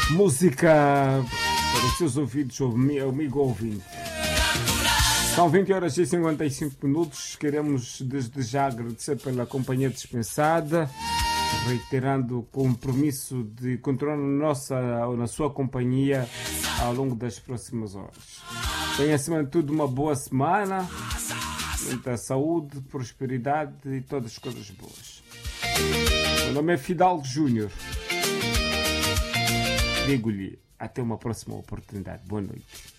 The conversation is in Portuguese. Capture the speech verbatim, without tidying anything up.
Música para os seus ouvidos, amigo ouvinte. São vinte horas e cinquenta e cinco minutos. Queremos desde já agradecer pela companhia dispensada, reiterando o compromisso de continuar na, nossa, na sua companhia ao longo das próximas horas. Tenha, acima de tudo, uma boa semana, muita saúde, prosperidade e todas as coisas boas. Meu nome é Fidalgo Júnior. Digo-lhe, até uma próxima oportunidade. Boa noite.